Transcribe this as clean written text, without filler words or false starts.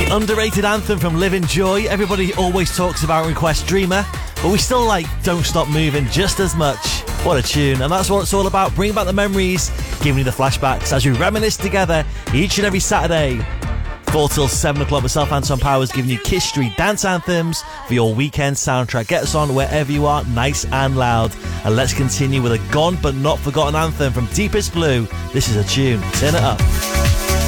The underrated anthem from Live in Joy. Everybody always talks about Request Dreamer, but we still like Don't Stop Moving just as much. What a tune. And that's what it's all about, bringing back the memories, giving you the flashbacks as we reminisce together each and every Saturday. 4 till 7 o'clock, myself, Anton Powers, giving you Kiss Street dance anthems for your weekend soundtrack. Get us on wherever you are, nice and loud. And let's continue with a gone but not forgotten anthem from Deepest Blue. This is a tune. Turn it up.